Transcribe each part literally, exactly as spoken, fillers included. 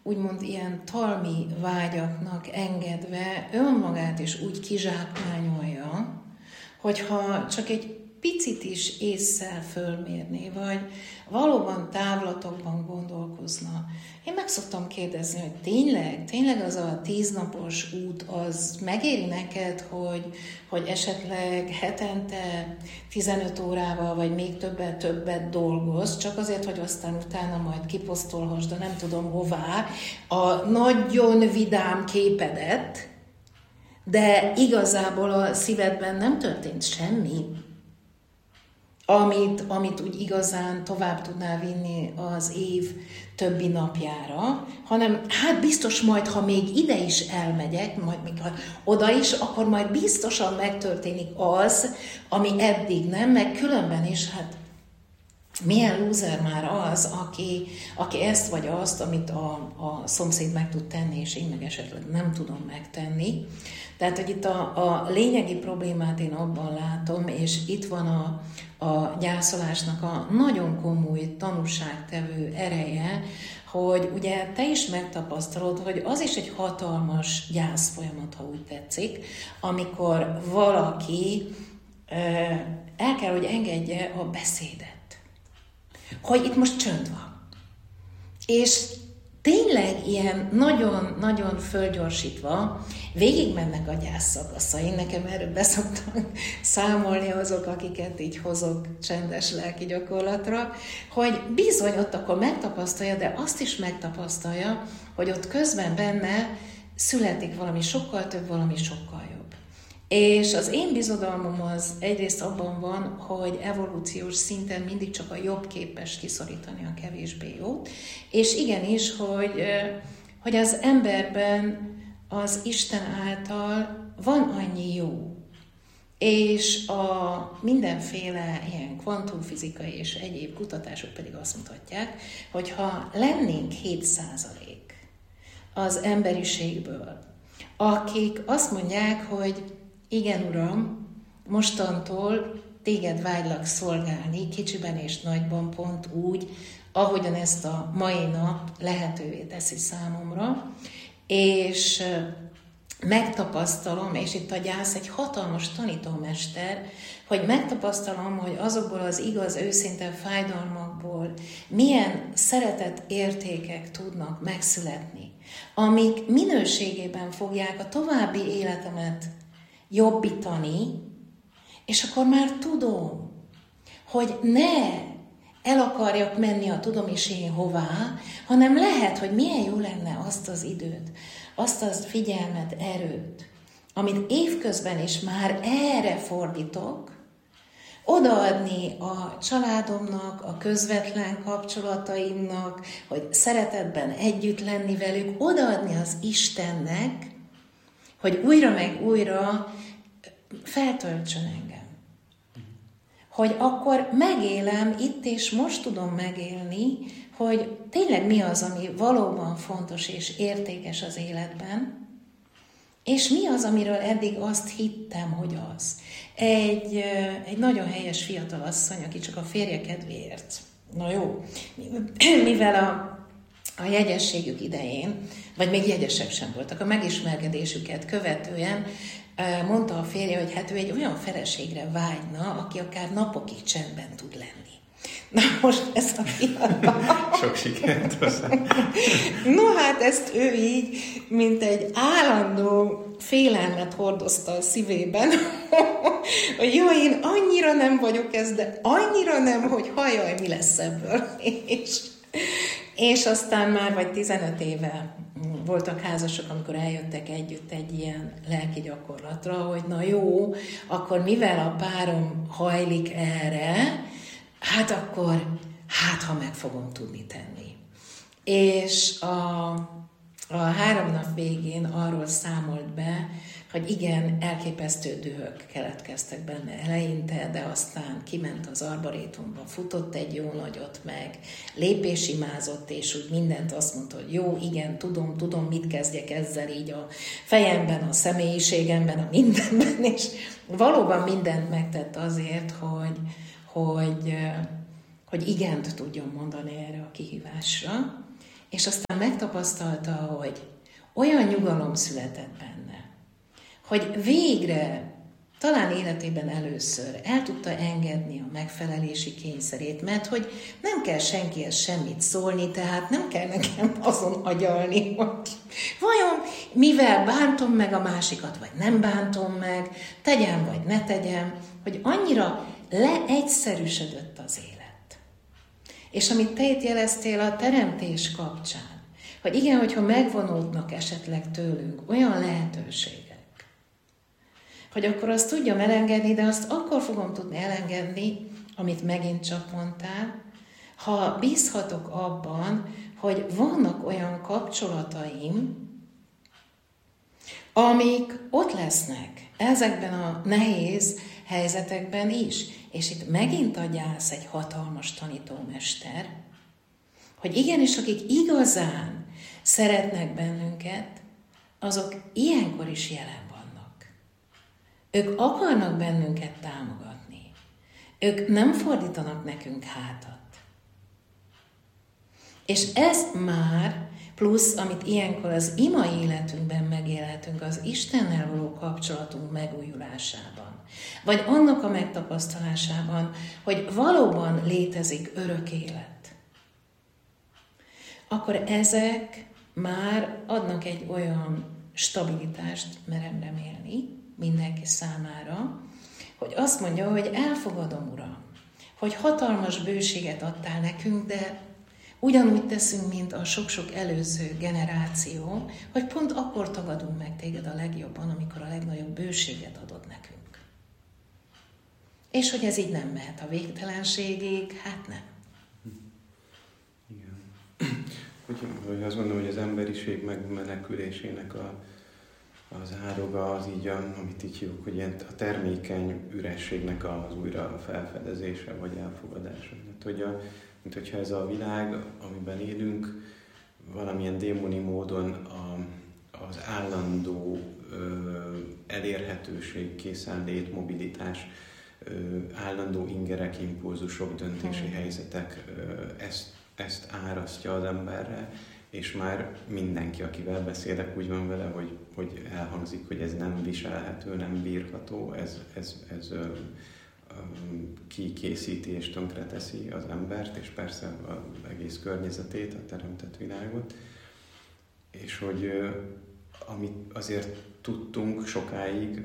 úgymond ilyen talmi vágyaknak engedve önmagát is úgy kizsákmányolja, hogyha csak egy picit is ésszel fölmérni, vagy valóban távlatokban gondolkozna. Én meg szoktam kérdezni, hogy tényleg, tényleg az a tíznapos út, az megéri neked, hogy, hogy esetleg hetente tizenöt órával, vagy még többet, többet dolgozz, csak azért, hogy aztán utána majd kiposztolhassd, de nem tudom hová, a nagyon vidám képedet, de igazából a szívedben nem történt semmi, amit, amit úgy igazán tovább tudnál vinni az év többi napjára, hanem hát biztos majd, ha még ide is elmegyek, majd még ha oda is, akkor majd biztosan megtörténik az, ami eddig nem, meg különben is, hát milyen lúzer már az, aki, aki ezt vagy azt, amit a, a szomszéd meg tud tenni, és én meg esetleg nem tudom megtenni. Tehát, hogy itt a, a lényegi problémát én abban látom, és itt van a, a gyászolásnak a nagyon komoly tanúságtevő ereje, hogy ugye te is megtapasztalod, hogy az is egy hatalmas gyászfolyamat, ha úgy tetszik, amikor valaki el kell, hogy engedje a beszédet. Hogy itt most csönd van. És tényleg ilyen nagyon-nagyon fölgyorsítva végigmennek a gyászszakaszain. Nekem erről beszoktak számolni azok, akiket így hozok csendes lelki gyakorlatra, hogy bizony ott akkor megtapasztalja, de azt is megtapasztalja, hogy ott közben benne születik valami sokkal több, valami sokkal jobb. És az én bizodalmam az egyrészt abban van, hogy evolúciós szinten mindig csak a jobb képes kiszorítani a kevésbé jót, és igenis, hogy, hogy az emberben az Isten által van annyi jó, és a mindenféle ilyen kvantumfizikai és egyéb kutatások pedig azt mutatják, hogy ha lennénk hét százalék az emberiségből, akik azt mondják, hogy igen, Uram, mostantól téged vágylak szolgálni, kicsiben és nagyban pont úgy, ahogyan ezt a mai nap lehetővé teszi számomra, és megtapasztalom, és itt a gyász egy hatalmas tanítómester, hogy megtapasztalom, hogy azokból az igaz, őszinte fájdalmakból milyen szeretett értékek tudnak megszületni, amik minőségében fogják a további életemet jobbítani, és akkor már tudom, hogy ne el akarjak menni a tudom is én hová, hanem lehet, hogy milyen jó lenne azt az időt, azt az figyelmet, erőt, amit évközben is már erre fordítok, odaadni a családomnak, a közvetlen kapcsolataimnak, hogy szeretetben együtt lenni velük, odaadni az Istennek, hogy újra meg újra feltöltsön engem. Hogy akkor megélem, itt és most tudom megélni, hogy tényleg mi az, ami valóban fontos és értékes az életben, és mi az, amiről eddig azt hittem, hogy az. Egy, egy nagyon helyes fiatal asszony, aki csak a férje kedvéért. Na jó, mivel a a jegyességük idején, vagy még jegyesek sem voltak, a megismerkedésüket követően mondta a férje, hogy hát ő egy olyan feleségre vágyna, aki akár napokig csendben tud lenni. Na most ezt a fiatal... Sok sikert hozzá. No hát ezt ő így, mint egy állandó félelmet hordozta a szívében, hogy jó, én annyira nem vagyok ez, de annyira nem, hogy hajjaj, mi lesz ebből. És... És aztán már vagy tizenöt éve voltak házasok, amikor eljöttek együtt egy ilyen lelki gyakorlatra, hogy na jó, akkor mivel a párom hajlik erre, hát akkor, hát ha meg fogom tudni tenni. És a, a három nap végén arról számolt be, hogy igen, elképesztő dühök keletkeztek benne eleinte, de aztán kiment az arborétumba, futott egy jó nagyot meg, lépésimázott, és úgy mindent azt mondta, hogy jó, igen, tudom, tudom, mit kezdjek ezzel így a fejemben, a személyiségemben, a mindenben, és valóban mindent megtett azért, hogy, hogy, hogy igent tudjon mondani erre a kihívásra, És aztán megtapasztalta, hogy olyan nyugalom született benne, hogy végre, talán életében először el tudta engedni a megfelelési kényszerét, mert hogy nem kell senkihez semmit szólni, tehát nem kell nekem azon agyalni, hogy vajon mivel bántom meg a másikat, vagy nem bántom meg, tegyem vagy ne tegyem, hogy annyira leegyszerűsödött az élet. És amit te itt jeleztél a teremtés kapcsán, hogy igen, hogyha megvonódnak esetleg tőlünk olyan lehetőségek, hogy akkor azt tudjam elengedni, de azt akkor fogom tudni elengedni, amit megint csak mondtál, ha bízhatok abban, hogy vannak olyan kapcsolataim, amik ott lesznek ezekben a nehéz helyzetekben is. És itt megint a gyász egy hatalmas tanítómester, hogy igenis, akik igazán szeretnek bennünket, azok ilyenkor is jelen vannak. Ők akarnak bennünket támogatni. Ők nem fordítanak nekünk hátat. És ezt már, plusz, amit ilyenkor az ima életünkben megélhetünk, az Istennel való kapcsolatunk megújulásában, vagy annak a megtapasztalásában, hogy valóban létezik örök élet, akkor ezek már adnak egy olyan stabilitást, merem remélni, mindenki számára, hogy azt mondja, hogy elfogadom, Uram, hogy hatalmas bőséget adtál nekünk, de ugyanúgy teszünk, mint a sok-sok előző generáció, hogy pont akkor tagadunk meg téged a legjobban, amikor a legnagyobb bőséget adod nekünk. És hogy ez így nem mehet a végtelenségig, hát nem. Igen. Hogy azt gondolom, hogy az emberiség megmenekülésének a, az ároga az így, a, amit így hívjuk, hogy ilyen a termékeny ürességnek az újra felfedezése vagy elfogadása. Tehát, hogy a, mint hogyha ez a világ, amiben élünk, valamilyen démoni módon a, az állandó ö, elérhetőség, készenlét, mobilitás, ö, állandó ingerek, impulzusok, döntési hmm. helyzetek ö, ezt, ezt árasztja az emberre, és már mindenki, akivel beszélek, úgy van vele, hogy, hogy elhangzik, hogy ez nem viselhető, nem bírható, ez, ez, ez ö, kikészíti és tönkreteszi az embert, és persze az egész környezetét, a teremtett világot. És hogy amit azért tudtunk sokáig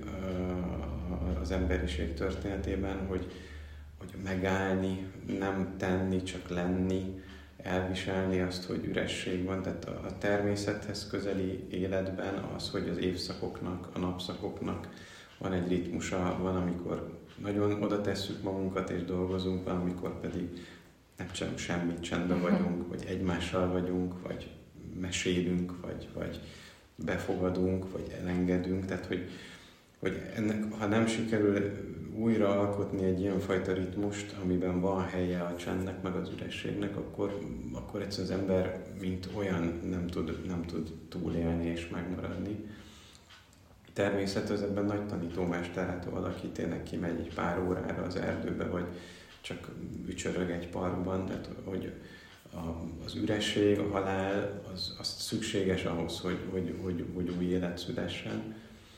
az emberiség történetében, hogy, hogy megállni, nem tenni, csak lenni, elviselni azt, hogy üresség van. Tehát a természethez közeli életben az, hogy az évszakoknak, a napszakoknak van egy ritmusa, van, amikor nagyon oda tesszük magunkat és dolgozunk, van, amikor pedig nem csinálunk semmit, csendben vagyunk, vagy egymással vagyunk, vagy mesélünk, vagy, vagy befogadunk, vagy elengedünk. Tehát, hogy, hogy ennek, ha nem sikerül újra alkotni egy ilyenfajta ritmust, amiben van helye a csendnek, meg az ürességnek, akkor, akkor egyszerűen az ember, mint olyan, nem tud, nem tud túlélni és megmaradni. Természet az ebben nagy tanítómester, hát valaki tényleg kimegy egy pár órára az erdőbe, vagy csak ücsörög egy parkban, tehát hogy a, az üresség, a halál, az, az szükséges ahhoz, hogy, hogy, hogy, hogy új élet szülessen.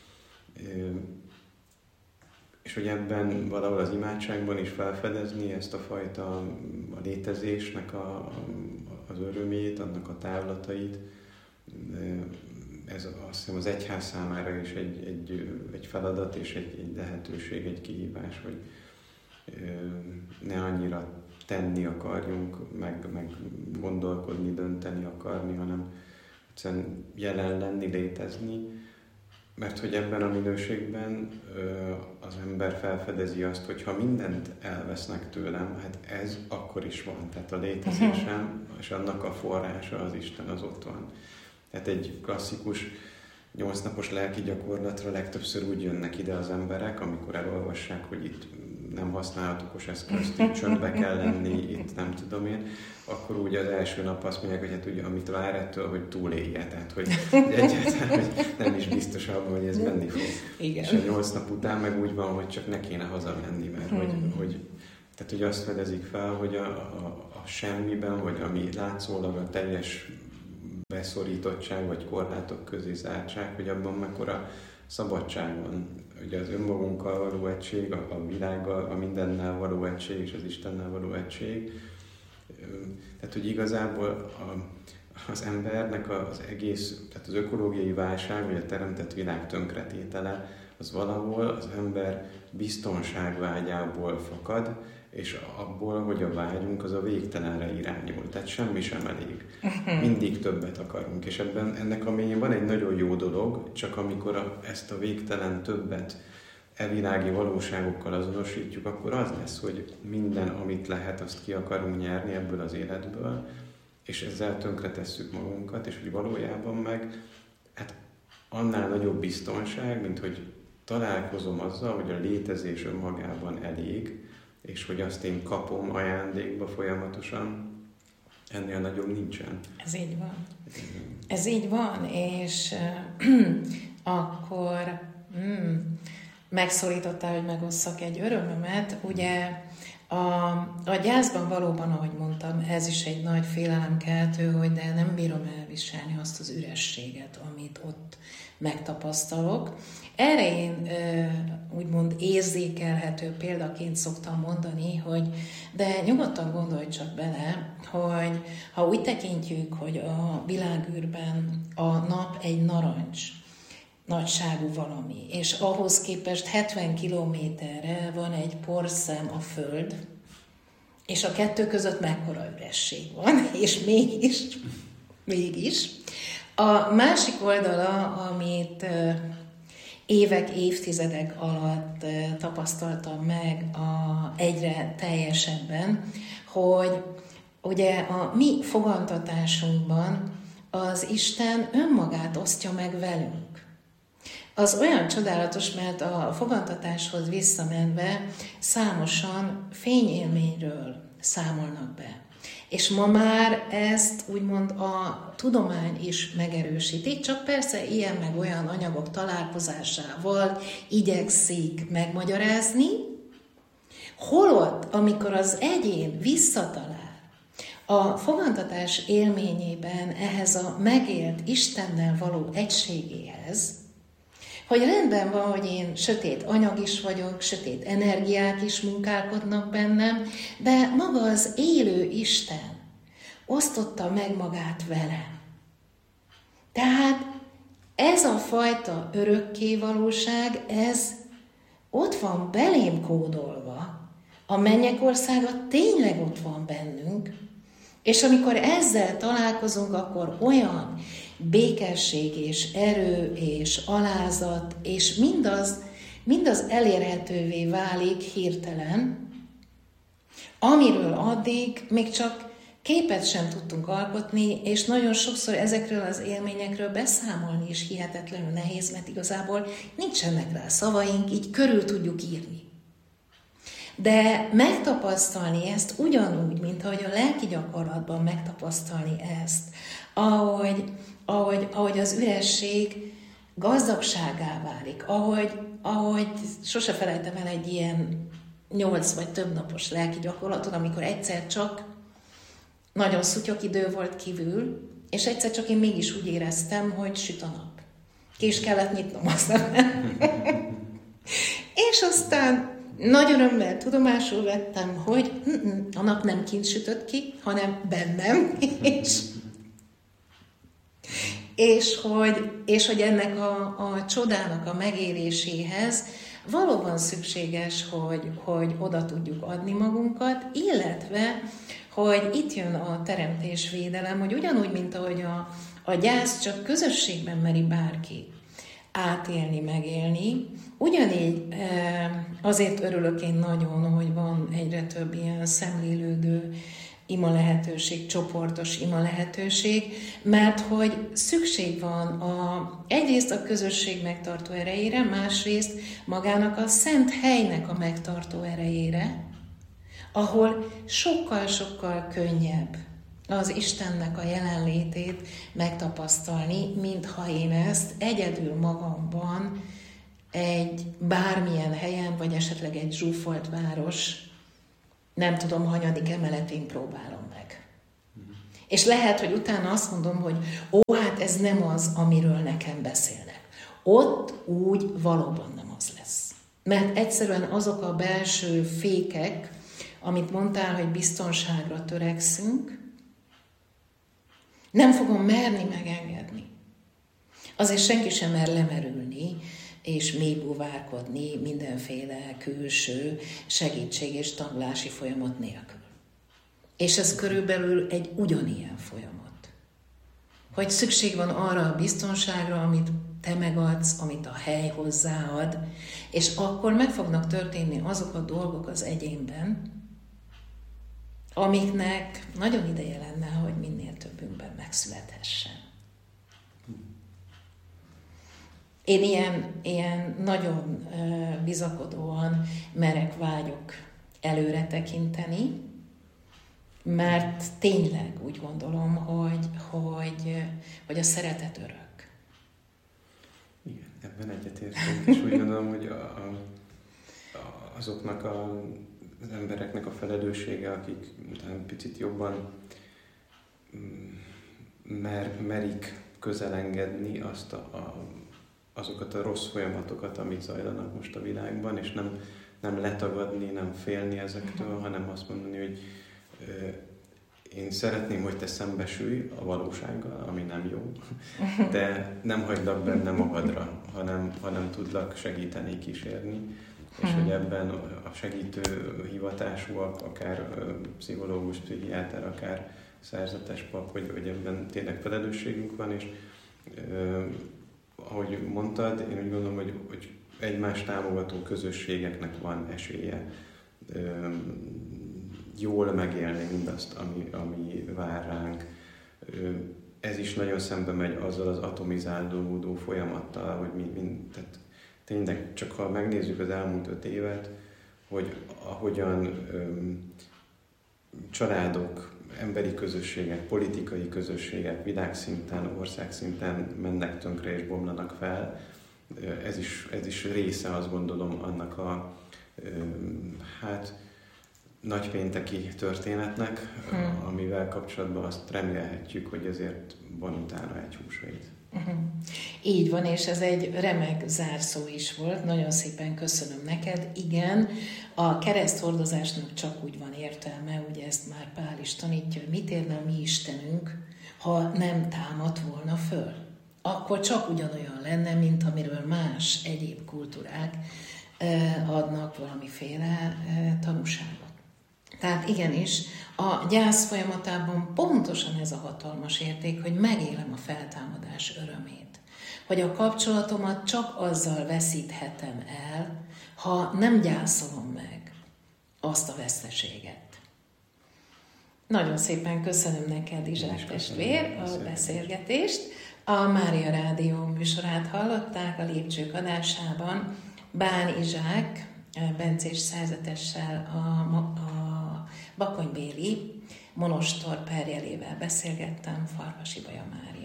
És hogy ebben valahol az imádságban is felfedezni ezt a fajta a létezésnek a, az örömét, annak a távlatait. Ez azt hiszem az egyház számára is egy, egy, egy feladat és egy, egy lehetőség, egy kihívás, hogy ne annyira tenni akarjunk, meg, meg gondolkodni, dönteni akarni, hanem egyszerűen jelen lenni, létezni, mert hogy ebben a minőségben az ember felfedezi azt, hogy ha mindent elvesznek tőlem, hát ez akkor is van, tehát a létezésem és annak a forrása az Isten, az ott van. Tehát egy klasszikus nyolcnapos lelki gyakorlatra legtöbbször úgy jönnek ide az emberek, amikor elolvassák, hogy itt nem használhat okos eszközt, itt csöndbe kell lenni, itt nem tudom én, akkor úgy az első nap azt mondják, hogy hát ugye, amit vár ettől, hogy túlélje, tehát hogy egyáltalán hogy nem is biztos abban, hogy ez menni fog. Igen. És a nyolc nap után meg úgy van, hogy csak ne kéne hazamenni, mert hmm. hogy, hogy, tehát, hogy azt fedezik fel, hogy a, a, a semmiben, vagy ami látszólag a teljes elszorítottság, vagy korlátok közé zártság, hogy abban mekkora szabadság van. Ugye az önmagunkkal való egység, a világgal, a mindennel való egység és az Istennel való egység. Tehát, hogy igazából a, az embernek az egész, tehát az ökológiai válság, vagy a teremtett világ tönkretétele, az valahol az ember biztonságvágyából fakad, és abból, hogy a vágyunk az a végtelenre irányul. Tehát semmi sem elég. Mindig többet akarunk. És ebben ennek a mélyén van egy nagyon jó dolog, csak amikor a, ezt a végtelen többet evilági valóságokkal azonosítjuk, akkor az lesz, hogy minden, amit lehet, azt ki akarunk nyerni ebből az életből, és ezzel tönkretesszük magunkat, és hogy valójában meg hát annál nagyobb biztonság, mint hogy találkozom azzal, hogy a létezés önmagában elég, és hogy azt én kapom ajándékba folyamatosan, ennél nagyobb nincsen. Ez így van. Ez így van, és uh, akkor mm, megszólítottál, hogy megosszak egy örömömet. Ugye a, a gyászban valóban, ahogy mondtam, ez is egy nagy félelemkeltő, hogy de nem bírom elviselni azt az ürességet, amit ott megtapasztalok. Erre én úgymond érzékelhető példaként szoktam mondani, hogy de nyugodtan gondolj csak bele, hogy ha úgy tekintjük, hogy a világűrben a nap egy narancs nagyságú valami, és ahhoz képest hetven kilométerre van egy porszem a Föld, és a kettő között mekkora üresség van, és mégis, mégis. A másik oldala, amit évek, évtizedek alatt tapasztaltam meg a egyre teljesebben, hogy ugye a mi fogantatásunkban az Isten önmagát osztja meg velünk. Az olyan csodálatos, mert a fogantatáshoz visszamenve számosan fényélményről számolnak be. És ma már ezt úgymond a tudomány is megerősíti, csak persze ilyen meg olyan anyagok találkozásával igyekszik megmagyarázni, holott, amikor az egyén visszatalál a fogantatás élményében ehhez a megélt Istennel való egységéhez, hogy rendben van, hogy én sötét anyag is vagyok, sötét energiák is munkálkodnak bennem, de maga az élő Isten osztotta meg magát velem. Tehát ez a fajta örökké valóság, ez ott van belém kódolva. A mennyek országa tényleg ott van bennünk, és amikor ezzel találkozunk, akkor olyan békesség és erő és alázat, és mindaz, mindaz elérhetővé válik hirtelen, amiről addig még csak képet sem tudtunk alkotni, és nagyon sokszor ezekről az élményekről beszámolni is hihetetlenül nehéz, mert igazából nincsenek rá szavaink, így körül tudjuk írni. De megtapasztalni ezt ugyanúgy, mint ahogy a lelki gyakorlatban megtapasztalni ezt, ahogy, ahogy, ahogy az üresség gazdagságá válik, ahogy, ahogy sose felejtem el egy ilyen nyolc vagy több napos lelki gyakorlaton, amikor egyszer csak nagyon szutyok idő volt kívül, és egyszer csak én mégis úgy éreztem, hogy süt a nap. Ki is kellett nyitnom azt a És aztán nagy örömmel tudomásul vettem, hogy a nap nem kint sütött ki, hanem bennem, és, és, hogy, és hogy ennek a, a csodának a megéléséhez valóban szükséges, hogy, hogy oda tudjuk adni magunkat, illetve, hogy itt jön a teremtésvédelem, hogy ugyanúgy, mint ahogy a, a gyász csak közösségben meri bárki átélni, megélni, ugyanígy azért örülök én nagyon, hogy van egyre több ilyen szemlélődő ima lehetőség, csoportos ima lehetőség, mert hogy szükség van a, egyrészt a közösség megtartó erejére, másrészt magának a szent helynek a megtartó erejére, ahol sokkal-sokkal könnyebb az Istennek a jelenlétét megtapasztalni, mintha én ezt egyedül magamban egy bármilyen helyen, vagy esetleg egy zsúfolt város, nem tudom, hanyadik emeletén próbálom meg. Mm. És lehet, hogy utána azt mondom, hogy ó, hát ez nem az, amiről nekem beszélnek. Ott úgy valóban nem az lesz. Mert egyszerűen azok a belső fékek, amit mondtál, hogy biztonságra törekszünk, nem fogom merni megengedni. Azért senki sem mer lemerülni, és mélybúvárkodni mindenféle külső segítség és tanulási folyamat nélkül. És ez körülbelül egy ugyanilyen folyamat. Hogy szükség van arra a biztonságra, amit te megadsz, amit a hely hozzáad, és akkor meg fognak történni azok a dolgok az egyénben, amiknek nagyon ideje lenne, hogy minél többünkben megszülethessen. Én ilyen, ilyen nagyon bizakodóan merek vágyok előre tekinteni, mert tényleg úgy gondolom, hogy, hogy, hogy a szeretet örök. Igen, ebben egyetértünk, és úgy gondolom, hogy a, a, a, azoknak a, az embereknek a felelőssége, akik talán picit jobban mer, merik közelengedni azt a, a, azokat a rossz folyamatokat, amik zajlanak most a világban, és nem, nem letagadni, nem félni ezektől, hanem azt mondani, hogy ö, én szeretném, hogy te szembesülj a valósággal, ami nem jó, de nem hagylak benne magadra, hanem, hanem tudlak segíteni, kísérni, és hogy ebben a segítő hivatásúak, akár pszichológus, pszichiáter, akár szerzetes pap, hogy, hogy ebben tényleg felelősségünk van, és ö, ahogy mondtad, én úgy gondolom, hogy, hogy egymás támogató közösségeknek van esélye ö, jól megélni mindazt, ami, ami vár ránk. Ö, ez is nagyon szembe megy azzal az atomizálódó folyamattal, hogy mi, mi tehát tényleg csak ha megnézzük az elmúlt öt évet, hogy ahogyan ö, családok, emberi közösségek, politikai közösségek világszinten, országszinten mennek tönkre és bomlanak fel. Ez is, ez is része, azt gondolom, annak a hát nagypénteki történetnek, hmm. amivel kapcsolatban azt remélhetjük, hogy ezért van utána egy húsvét. Uh-huh. Így van, és ez egy remek zárszó is volt. Nagyon szépen köszönöm neked. Igen, a kereszthordozásnak csak úgy van értelme, ugye ezt már Pál is tanítja, hogy mit érne a mi Istenünk, ha nem támadt volna föl. Akkor csak ugyanolyan lenne, mint amiről más egyéb kultúrák adnak valamiféle tanúságot. Tehát igenis, a gyász folyamatában pontosan ez a hatalmas érték, hogy megélem a feltámadás örömét. Hogy a kapcsolatomat csak azzal veszíthetem el, ha nem gyászolom meg azt a veszteséget. Nagyon szépen köszönöm neked, Izsák testvér, a beszélgetést. A Mária Rádió műsorát hallották a Lépcsők adásában. Bán Izsák, bencés szerzetessel, a, a bakonybéli monostor perjelével beszélgettem, Farkas Ibolya Mária.